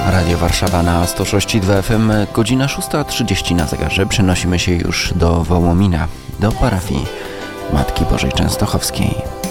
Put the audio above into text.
Radio Warszawa na 106,2 FM, godzina 6:30 na zegarze. Przenosimy się już do Wołomina, do parafii Matki Bożej Częstochowskiej.